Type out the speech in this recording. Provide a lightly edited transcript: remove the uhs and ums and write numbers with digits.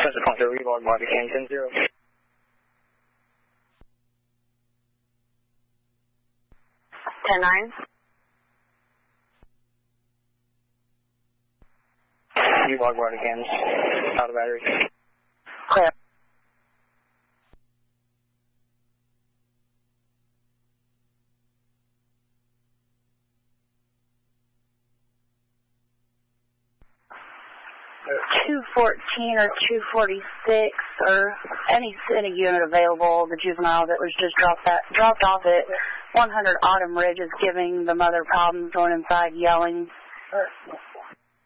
Spencer Point, relog body cam 10-0. Relog body cams, out of battery. Clear. .214 or 246 or any unit available. The juvenile that was just dropped off at 100 Autumn Ridge is giving the mother problems, going inside yelling.